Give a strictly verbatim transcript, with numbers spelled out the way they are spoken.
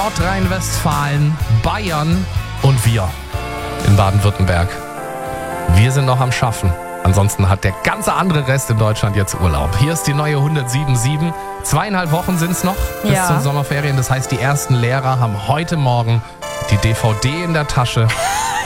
Nordrhein-Westfalen, Bayern und wir in Baden-Württemberg. Wir sind noch am Schaffen. Ansonsten hat der ganze andere Rest in Deutschland jetzt Urlaub. Hier ist die neue hundertsieben Komma sieben. Zweieinhalb Wochen sind es noch bis Ja. zum Sommerferien. Das heißt, die ersten Lehrer haben heute Morgen die D V D in der Tasche